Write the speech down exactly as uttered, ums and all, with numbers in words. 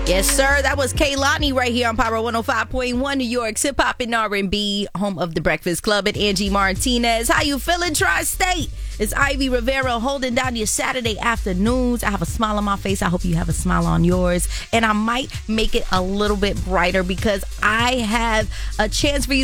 Yes, sir. That was Kaylani right here on Power one oh five point one, New York's hip hop and R and B, home of the Breakfast Club, and Angie Martinez. How you feeling, Tri-State? It's Ivy Rivera holding down your Saturday afternoons. I have a smile on my face. I hope you have a smile on yours. And I might make it a little bit brighter because I have a chance for you